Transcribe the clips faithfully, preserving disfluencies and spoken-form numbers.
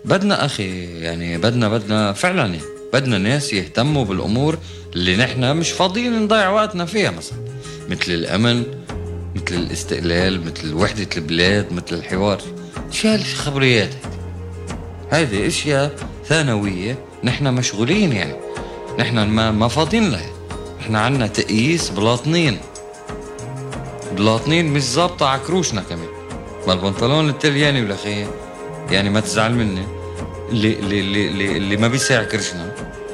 بدنا أخي يعني بدنا بدنا فعلا يعني بدنا ناس يهتموا بالأمور اللي نحن مش فاضيين نضيع وقتنا فيها، مثلا مثل الأمن، مثل الاستقلال، مثل وحدة البلاد، مثل الحوار. شو هالخبريات هيدي؟ هيدي اشياء ثانوية نحن مشغولين يعني، نحن ما ما فاضيين لها. نحن عنا تقييس بلاطنين بلاطنين مش ظابطة عكروشنا كمان. ما البنطلون التلياني ولا خي يعني ما تزعل مني، اللي اللي اللي اللي, اللي ما بيساع كرشنا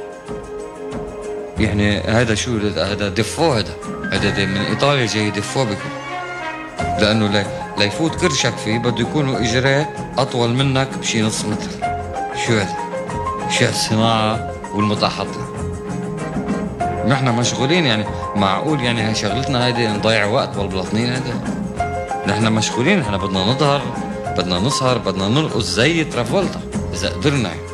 يعني. هذا شو هذا؟ دفو. هذا هذا من ايطاليا جاي دفو بكم، لانه لا ليفوت كرشك فيه بده يكونوا اجراه اطول منك بشي نص متر. شو هذا؟ شو الصناعة والمتحضر؟ نحن مشغولين يعني. معقول يعني هاي شغلتنا هيدي نضيع وقت والبلاطنين هيدا؟ نحن مشغولين، نحن بدنا نظهر، بدنا نسهر، بدنا نرقص زي ترافولتا اذا قدرنا يعني.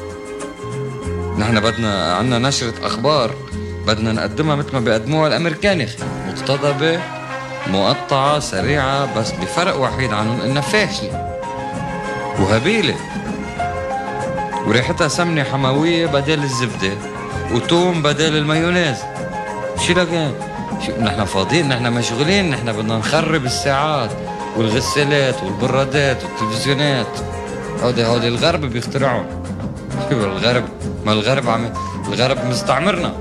نحن بدنا عنا نشرة اخبار بدنا نقدمها مثل ما بيقدموها الامريكان يا اخي، مقتضبة مقطعة سريعة، بس بفرق وحيد عنهم انها فاشلة وهبيلة وريحتها سمنة حموية بدل الزبدة وتوم بدل المايونيز. شو لك؟ شو نحن فاضيين؟ نحن مشغولين، نحن بدنا نخرب الساعات والغسالات والبرادات والتلفزيونات. هودي هودي الغرب بيخترعون. شو الغرب؟ ما الغرب عم الغرب مستعمرنا.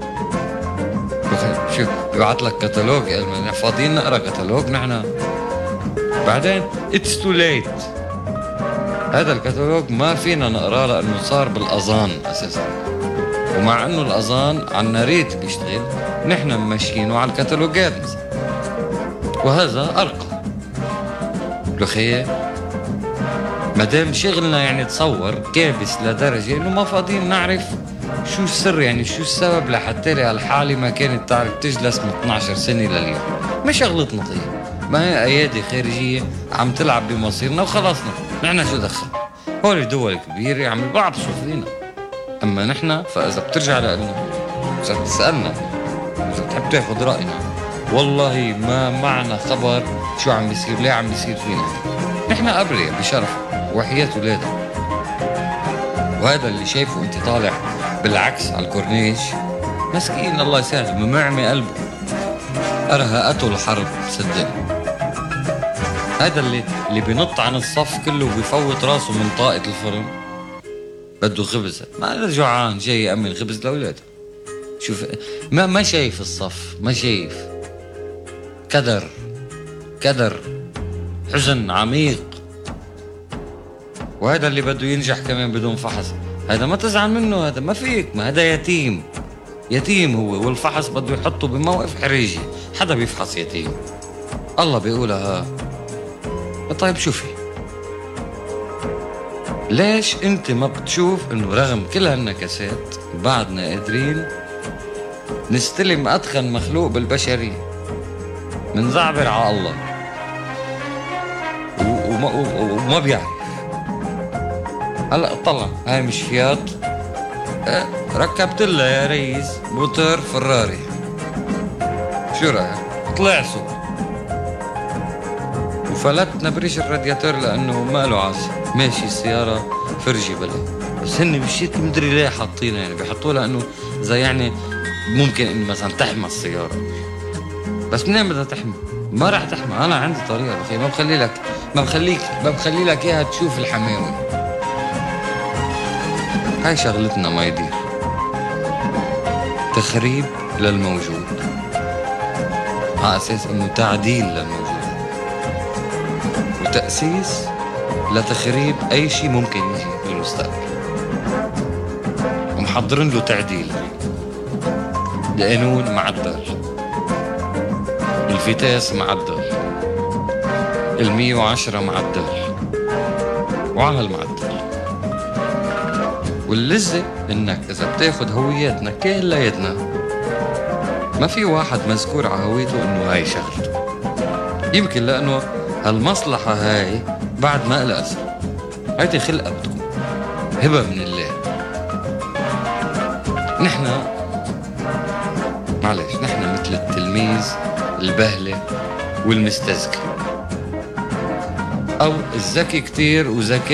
شو بيبعت لك كتالوج؟ نحن فاضيين نقرا كتالوج نحن؟ بعدين اتس تو ليت. هذا الكتالوج ما فينا نقراه لانه صار بالاذان اساسا، ومع انه الاذان عنا ريت بيشتغل نحن ماشيينه على الكتالوجات مثلا، وهذا ارقى. لخيه مادام شغلنا يعني تصور كابس لدرجه انه ما فاضيين نعرف شو السر، يعني شو السبب لحتى لي هالحاله ما كانت تعرف تجلس من اثنعش سنه لليوم. ما شغلتنا طيب، ما هي ايادي خارجيه عم تلعب بمصيرنا وخلصنا. نحن شو دخل؟ هول دول كبيره عم يبعبصوا فينا، اما نحن فاذا بترجع لنا اذا بتسالنا اذا بتحب تاخذ راينا، والله ما معنا خبر شو عم بيصير، ليه عم بيصير فينا. نحن ابرياء بشرف وحياة ولادها. وهذا اللي شايفه انت طالع بالعكس على الكورنيش مسكين الله يسهل ممعمي قلبه، ارهقته الحرب صدقني. هذا اللي اللي بينط عن الصف كله وبيفوت راسه من طاقة الفرن بده خبز. ما جوعان جاي يأمن خبز لأولاده. شوف ما ما شايف الصف، ما شايف. كدر كدر حزن عميق. وهذا اللي بده ينجح كمان بدون فحص، هذا ما تزعل منه، هذا ما فيك، ما هذا يتيم. يتيم هو، والفحص بده يحطه بموقف حريجي. حدا بيفحص يتيم؟ الله بيقولها. طيب شوفي، ليش انت ما بتشوف انه رغم كل هالنكسات بعدنا قادرين نستلم ادخن مخلوق بالبشرية، منزعبر على الله وما, وما بيعرف. هلا طلع هاي مش فيات، اه ركبت لها يا ريس موتور فراري، شو رايك؟ طلع صوت وفلتنا بريش الرادياتور لانه ما له عاصي، ماشي السيارة فرجي بلا. بس هن بالشيت مدري ليه حاطينها، يعني بيحطوا لها انه زي يعني ممكن ان مثلا تحمى السيارة، بس منين بدها تحمى؟ ما راح تحمى. انا عندي طريقة بخي، ما بخلي لك ما بخليك ما بخلي لك اياها تشوف الحماوي. هاي شغلتنا ما يدير، تخريب للموجود على اساس انه تعديل للموجود، وتأسيس لتخريب اي شيء ممكن يجي بالمستقبل، ومحضرين له تعديل. القانون معدل، الفيتاس معدل، المية وعشرة معدل، وعلى المعدل. واللذة انك اذا بتاخد هوياتنا كلياتنا ما في واحد مذكور على هويته انه هاي شغلته، يمكن لانه هالمصلحة هاي بعد ما لها اثر. هيدي خلقة بتكون هبة من الله. نحن معلش نحن مثل التلميذ البهلة والمستذكي، او الذكي كتير وذكي